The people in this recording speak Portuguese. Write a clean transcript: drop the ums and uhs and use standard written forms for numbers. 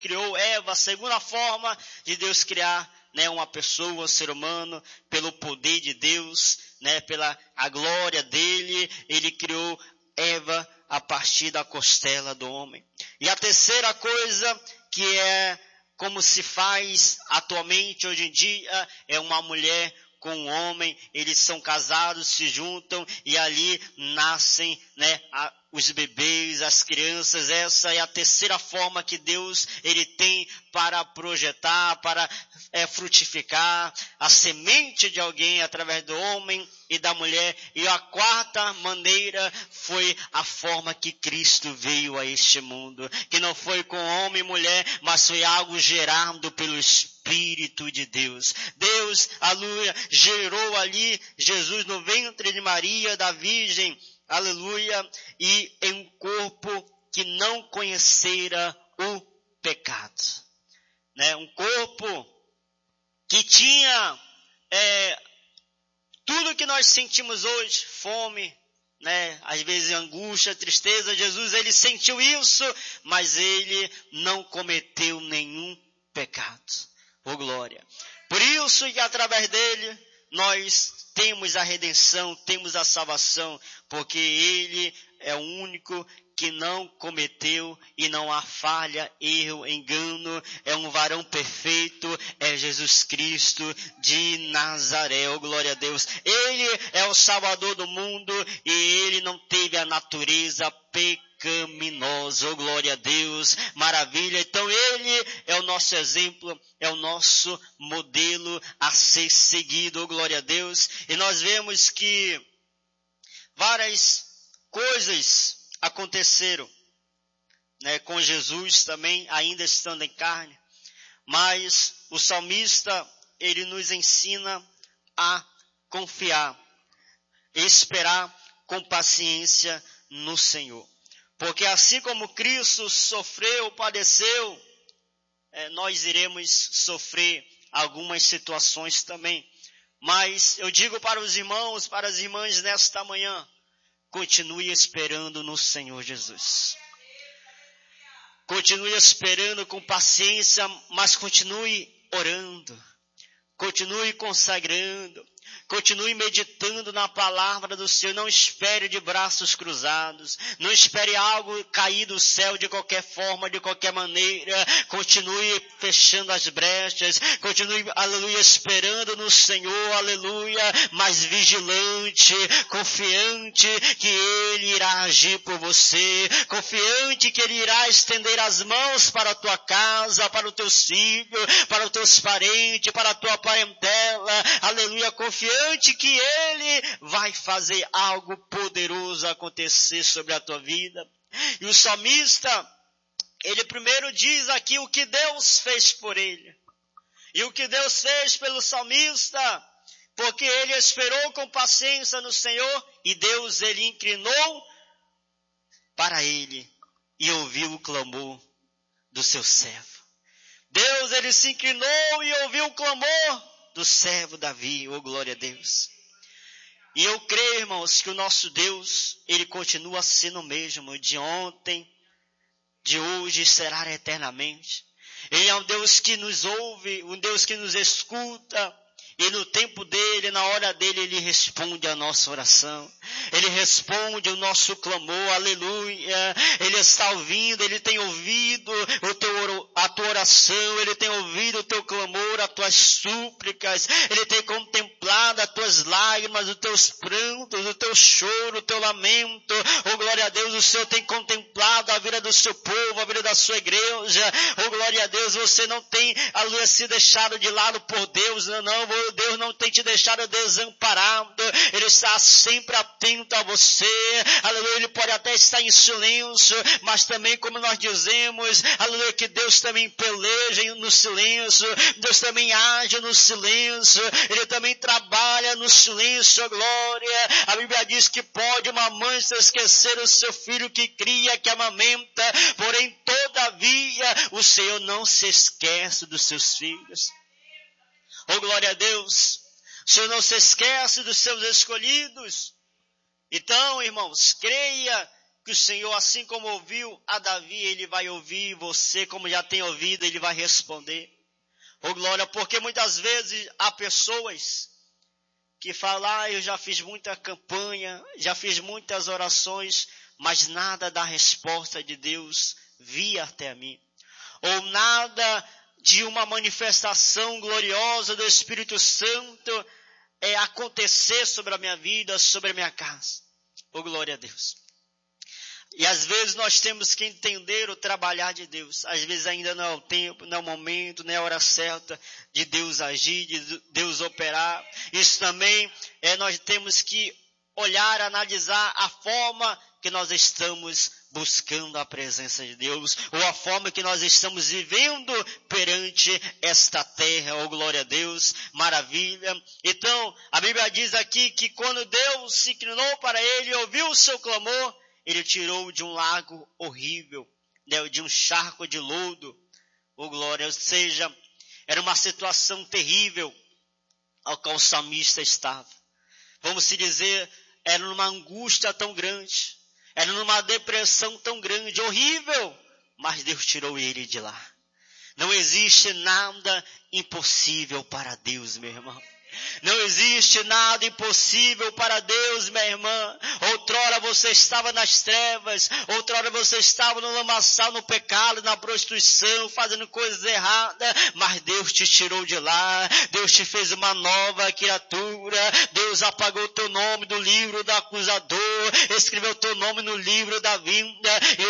criou Eva, a segunda forma de Deus criar, né, uma pessoa, um ser humano, pelo poder de Deus, né, pela a glória dele, ele criou Eva a partir da costela do homem. E a terceira coisa, que é como se faz atualmente, hoje em dia, é uma mulher com um homem, eles são casados, se juntam e ali nascem, né, os bebês, as crianças. Essa é a terceira forma que Deus ele tem para projetar, para frutificar a semente de alguém através do homem e da mulher. E a quarta maneira foi a forma que Cristo veio a este mundo, que não foi com homem e mulher, mas foi algo gerado pelo Espírito de Deus. Deus, aleluia, gerou ali Jesus no ventre de Maria, da Virgem, aleluia, e em um corpo que não conhecera o pecado. Né? Um corpo que tinha tudo que nós sentimos hoje, fome, né? Às vezes angústia, tristeza. Jesus, ele sentiu isso, mas ele não cometeu nenhum pecado. Oh, glória. Por isso que através dele nós temos a redenção, temos a salvação, porque ele é o único que não cometeu e não há falha, erro, engano, é um varão perfeito, é Jesus Cristo de Nazaré, oh glória a Deus. Ele é o Salvador do mundo e ele não teve a natureza pecaminosa, oh glória a Deus, maravilha. Então ele é o nosso exemplo, é o nosso modelo a ser seguido, oh glória a Deus. E nós vemos que várias coisas aconteceram, né, com Jesus também, ainda estando em carne. Mas o salmista, ele nos ensina a confiar, esperar com paciência no Senhor. Porque assim como Cristo sofreu, padeceu, nós iremos sofrer algumas situações também. Mas eu digo para os irmãos, para as irmãs nesta manhã, continue esperando no Senhor Jesus. Continue esperando com paciência, mas continue orando. Continue consagrando. Continue meditando na palavra do Senhor. Não espere de braços cruzados. Não espere algo cair do céu de qualquer forma, de qualquer maneira. Continue fechando as brechas. Continue, aleluia, esperando no Senhor, aleluia, mas vigilante, confiante que Ele irá agir por você. Confiante que Ele irá estender as mãos para a tua casa, para os teus filhos, para os teus parentes, para a tua parentela. Aleluia, confiante que Ele vai fazer algo poderoso acontecer sobre a tua vida. E o salmista, ele primeiro diz aqui o que Deus fez por ele. E o que Deus fez pelo salmista, porque ele esperou com paciência no Senhor e Deus, ele inclinou para ele e ouviu o clamor do seu servo. Deus, ele se inclinou e ouviu o clamor do servo Davi, oh glória a Deus. E eu creio, irmãos, que o nosso Deus, ele continua sendo o mesmo, de ontem, de hoje, será eternamente. Ele é um Deus que nos ouve, um Deus que nos escuta, e no tempo dele, na hora dele, ele responde a nossa oração. Ele responde o nosso clamor, aleluia. Ele está ouvindo, ele tem ouvido a tua oração, ele tem ouvido o teu clamor, as tuas súplicas, ele tem contemplado as tuas lágrimas, os teus prantos, o teu choro, o teu lamento. Oh, glória a Deus, o Senhor tem contemplado a vida do seu povo, a vida da sua igreja. Oh, glória a Deus, você não tem, aleluia, se deixado de lado por Deus, não. Deus não tem te deixado desamparado, Ele está sempre atento a você, aleluia, Ele pode até estar em silêncio, mas também como nós dizemos, aleluia, que Deus também peleja no silêncio, Deus também age no silêncio, Ele também trabalha no silêncio, glória. A Bíblia diz que pode uma mãe se esquecer o seu filho que cria, que amamenta, porém todavia o Senhor não se esquece dos seus filhos. Oh, glória a Deus. O Senhor não se esquece dos seus escolhidos. Então, irmãos, creia que o Senhor, assim como ouviu a Davi, Ele vai ouvir você, como já tem ouvido, Ele vai responder. Oh glória, porque muitas vezes há pessoas que falam, eu já fiz muita campanha, já fiz muitas orações, mas nada da resposta de Deus via até mim. Ou nada de uma manifestação gloriosa do Espírito Santo acontecer sobre a minha vida, sobre a minha casa. Oh glória a Deus. E às vezes nós temos que entender o trabalhar de Deus. Às vezes ainda não é o tempo, não é o momento, não é a hora certa de Deus agir, de Deus operar. Isso também nós temos que olhar, analisar a forma que nós estamos buscando a presença de Deus, ou a forma que nós estamos vivendo perante esta terra. Oh glória a Deus, maravilha. Então, a Bíblia diz aqui que quando Deus se inclinou para ele e ouviu o seu clamor, ele tirou de um lago horrível, de um charco de lodo, oh glória, ou seja, era uma situação terrível ao qual o salmista estava. Vamos se dizer, era numa angústia tão grande, era numa depressão tão grande, horrível, mas Deus tirou ele de lá. Não existe nada impossível para Deus, meu irmão. Não existe nada impossível para Deus, minha irmã. Outrora você estava nas trevas, outrora você estava no lamaçal, no pecado, na prostituição, fazendo coisas erradas, mas Deus te tirou de lá, Deus te fez uma nova criatura, Deus apagou teu nome do livro do acusador, escreveu teu nome no livro da vida, e